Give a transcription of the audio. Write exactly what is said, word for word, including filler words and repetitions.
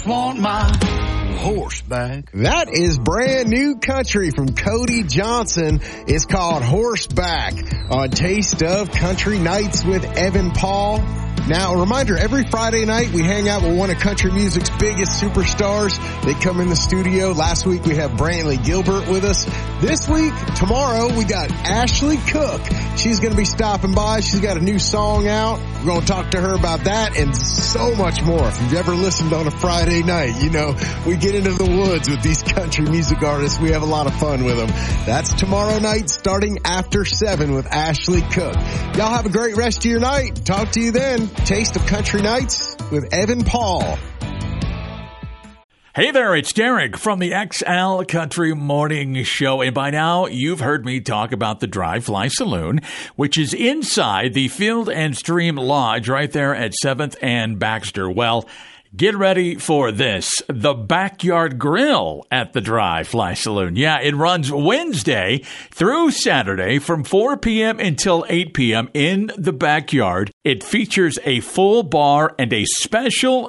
Want my horseback. That is brand new country from Cody Johnson. It's called Horseback on Taste of Country Nights with Evan Paul. Now, a reminder, every Friday night we hang out with one of country music's biggest superstars. They come in the studio. Last week we have Brantley Gilbert with us. This week, tomorrow, we got Ashley Cook. She's going to be stopping by. She's got a new song out. We're going to talk to her about that and so much more. If you've ever listened on a Friday night, you know, we get into the woods with these country music artists. We have a lot of fun with them. That's tomorrow night starting after seven with Ashley Cook. Y'all have a great rest of your night. Talk to you then. Taste of Country Nights with Evan Paul. Hey there, it's Derek from the X L Country Morning Show. And by now, you've heard me talk about the Dry Fly Saloon, which is inside the Field and Stream Lodge right there at seventh and Baxter. Well, get ready for this. The Backyard Grill at the Dry Fly Saloon. Yeah, it runs Wednesday through Saturday from four p.m. until eight p.m. in the backyard. It features a full bar and a special